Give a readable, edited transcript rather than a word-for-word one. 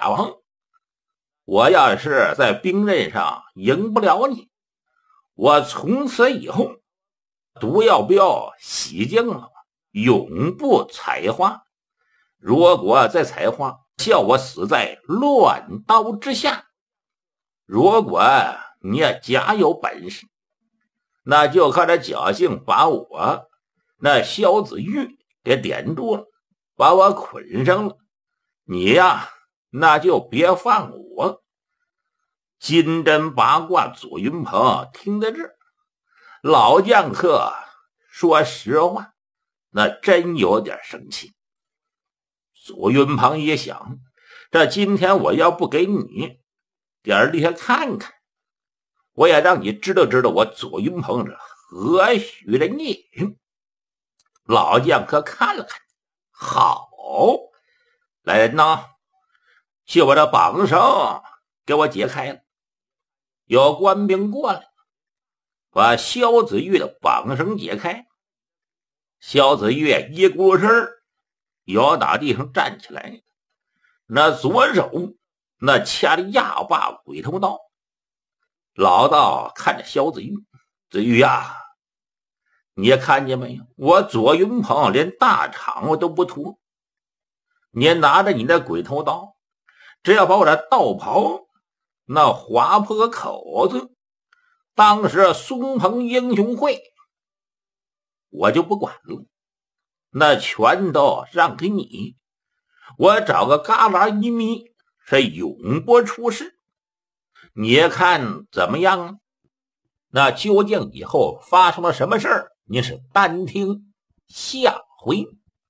假王，我要是在兵刃上赢不了你，我从此以后毒药镖洗净了，永不采花。如果再采花，叫我死在乱刀之下。如果你也假有本事，那就靠着侥幸把我那萧子玉给点住了，把我捆上了。你呀，那就别放我。金针八卦左云鹏听在这儿，老将客说实话，那真有点生气。左云鹏一想，这今天我要不给你点厉害看看，我也让你知道知道我左云鹏是何许人也。老将客看了看，好，来人呐，去把这绑绳给我解开了。有官兵过来，把萧子玉的绑绳解开。萧子玉一咕声摇打地上站起来，那左手那掐着压把鬼头刀。老道看着萧子玉，子玉呀，你也看见没有？我左云鹏连大场我都不图，你拿着你的鬼头刀，只要把我的道袍那划破个口子，当时松鹏英雄会我就不管了，那全都让给你，我找个旮旯一眯，是永不出事。你看怎么样啊？那究竟以后发生了什么事儿，您是单听下回。